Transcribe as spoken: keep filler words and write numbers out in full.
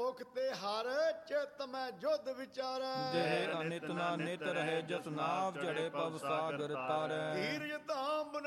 ਸੰਤੋਖ ਤੇ ਹਰ ਚਿਤ ਮੈਂ ਜੁਧ ਵਿਚਾਰੈ। ਜੇ ਅਨਿਤ ਨਾ ਨਿਤ ਰਹੇ ਜਸ ਨਾਮ ਚੜੇ ਪਵ ਸਾਗਰ ਤਾਰੈ। ਧੀਰਜ ਧਾਮ